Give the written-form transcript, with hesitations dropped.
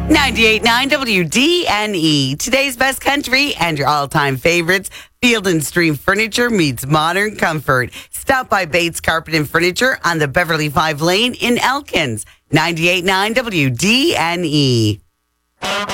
98.9 WDNE. Today's best country and your all-time favorites. Field and Stream Furniture meets modern comfort. Stop by Bates Carpet and Furniture on the Beverly 5 Lane in Elkins. 98.9 WDNE.